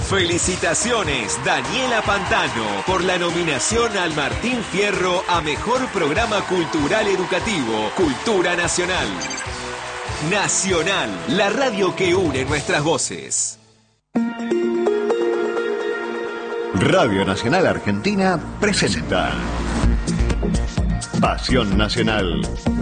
Felicitaciones, Daniela Pantano, por la nominación al Martín Fierro a Mejor Programa Cultural Educativo, Cultura Nacional. Nacional, la radio que une nuestras voces. Radio Nacional Argentina presenta Pasión Nacional.